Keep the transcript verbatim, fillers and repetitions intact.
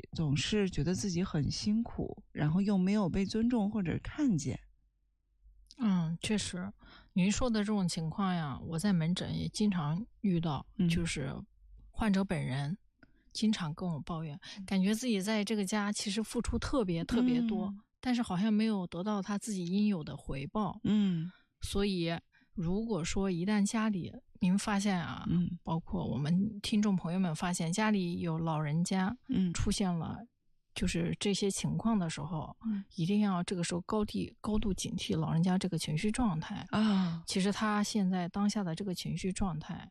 总是觉得自己很辛苦，然后又没有被尊重或者看见。 嗯，确实，您说的这种情况呀，我在门诊也经常遇到， 嗯、 就是患者本人经常跟我抱怨，感觉自己在这个家其实付出特别特别多， 嗯、 但是好像没有得到他自己应有的回报。 嗯， 所以如果说一旦家里您发现啊， 嗯， 包括我们听众朋友们发现家里有老人家嗯出现了就是这些情况的时候， 嗯， 一定要这个时候高地高度警惕老人家这个情绪状态啊。 其实他现在当下的这个情绪状态